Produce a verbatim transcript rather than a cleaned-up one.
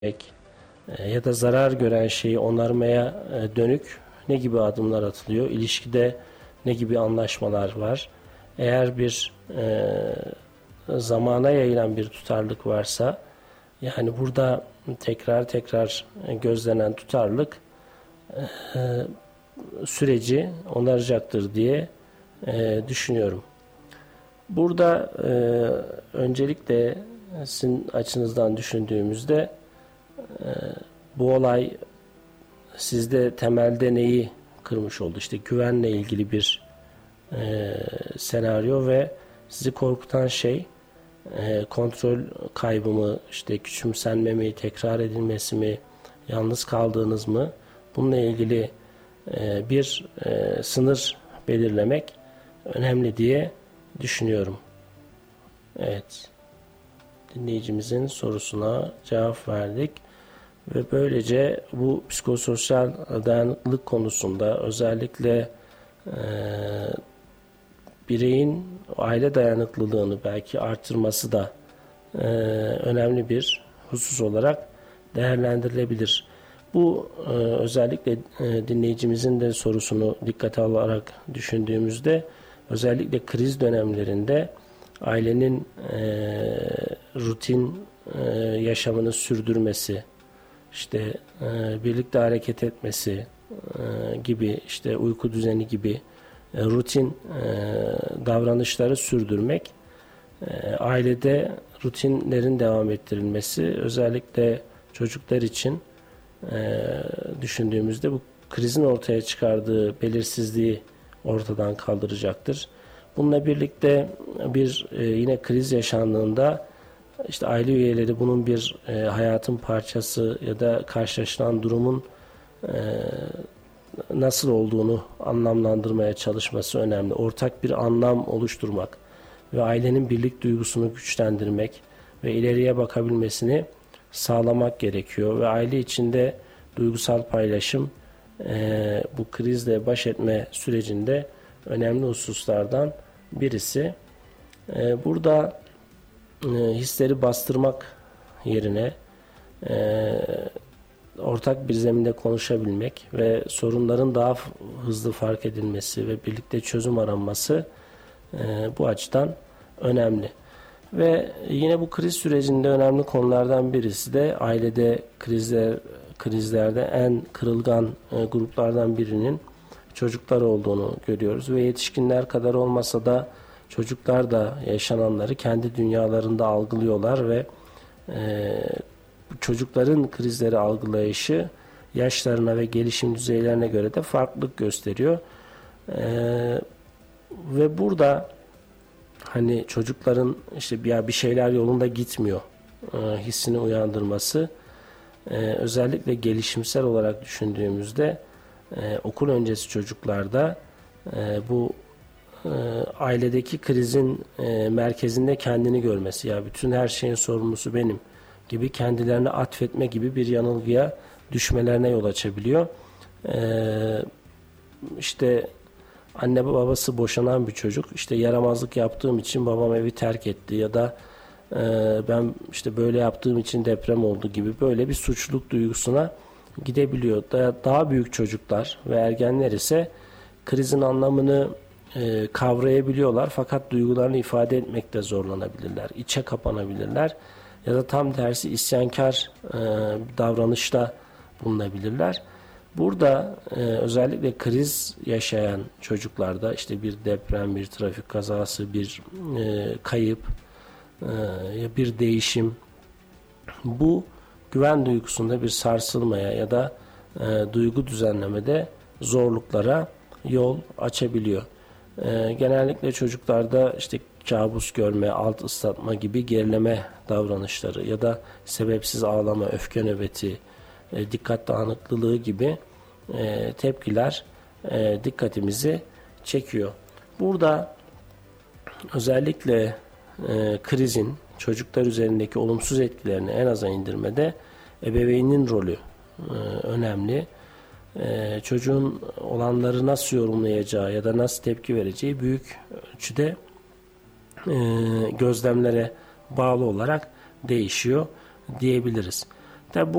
e, ya da zarar gören şeyi onarmaya e, dönük ne gibi adımlar atılıyor? İlişkide ne gibi anlaşmalar var? Eğer bir e, zamana yayılan bir tutarlılık varsa, yani burada tekrar tekrar gözlenen tutarlılık e, süreci onaracaktır diye e, düşünüyorum. Burada e, öncelikle sizin açınızdan düşündüğümüzde e, bu olay sizde temelde neyi kırmış oldu? İşte güvenle ilgili bir e, senaryo ve sizi korkutan şey e, kontrol kaybı mı, işte küçümsenme mi, tekrar edilmesi mi, yalnız kaldığınız mı? Bununla ilgili e, bir e, sınır belirlemek önemli diye düşünüyorum. Evet. Dinleyicimizin sorusuna cevap verdik. Ve böylece bu psikososyal dayanıklılık konusunda özellikle e, bireyin aile dayanıklılığını belki artırması da e, önemli bir husus olarak değerlendirilebilir. Bu e, özellikle e, dinleyicimizin de sorusunu dikkate alarak düşündüğümüzde özellikle kriz dönemlerinde ailenin e, rutin e, yaşamını sürdürmesi, işte e, birlikte hareket etmesi e, gibi, işte uyku düzeni gibi e, rutin e, davranışları sürdürmek, e, ailede rutinlerin devam ettirilmesi özellikle çocuklar için e, düşündüğümüzde bu krizin ortaya çıkardığı belirsizliği ortadan kaldıracaktır. Bununla birlikte bir e, yine kriz yaşandığında işte aile üyeleri bunun bir e, hayatın parçası ya da karşılaşılan durumun e, nasıl olduğunu anlamlandırmaya çalışması önemli. Ortak bir anlam oluşturmak ve ailenin birlik duygusunu güçlendirmek ve ileriye bakabilmesini sağlamak gerekiyor. Ve aile içinde duygusal paylaşım e, bu krizle baş etme sürecinde önemli hususlardan birisi. E, burada e, hisleri bastırmak yerine e, ortak bir zeminde konuşabilmek ve sorunların daha hızlı fark edilmesi ve birlikte çözüm aranması e, bu açıdan önemli. Ve yine bu kriz sürecinde önemli konulardan birisi de ailede krizler krizlerde en kırılgan e, gruplardan birinin çocuklar olduğunu görüyoruz ve yetişkinler kadar olmasa da çocuklar da yaşananları kendi dünyalarında algılıyorlar ve e, çocukların krizleri algılayışı yaşlarına ve gelişim düzeylerine göre de farklılık gösteriyor. E, ve burada hani çocukların işte ya bir şeyler yolunda gitmiyor e, hissini uyandırması e, özellikle gelişimsel olarak düşündüğümüzde e, okul öncesi çocuklarda e, bu e, ailedeki krizin e, merkezinde kendini görmesi, ya bütün her şeyin sorumlusu benim gibi kendilerine atfetme gibi bir yanılgıya düşmelerine yol açabiliyor. E, işte anne babası boşanan bir çocuk, işte yaramazlık yaptığım için babam evi terk etti ya da e, ben işte böyle yaptığım için deprem oldu gibi böyle bir suçluluk duygusuna gidebiliyor. Daha, daha büyük çocuklar ve ergenler ise krizin anlamını e, kavrayabiliyorlar fakat duygularını ifade etmekte zorlanabilirler, içe kapanabilirler ya da tam tersi isyankar e, davranışta bulunabilirler. Burada e, özellikle kriz yaşayan çocuklarda işte bir deprem, bir trafik kazası, bir e, kayıp, e, bir değişim, bu güven duygusunda bir sarsılmaya ya da e, duygu düzenlemede zorluklara yol açabiliyor. E, genellikle çocuklarda işte kabus görme, alt ıslatma gibi gerileme davranışları ya da sebepsiz ağlama, öfke nöbeti, e, dikkat dağınıklılığı gibi e, tepkiler e, dikkatimizi çekiyor. Burada özellikle e, krizin çocuklar üzerindeki olumsuz etkilerini en aza indirmede ebeveynin rolü e, önemli. E, çocuğun olanları nasıl yorumlayacağı ya da nasıl tepki vereceği büyük ölçüde e, gözlemlere bağlı olarak değişiyor diyebiliriz. Tabii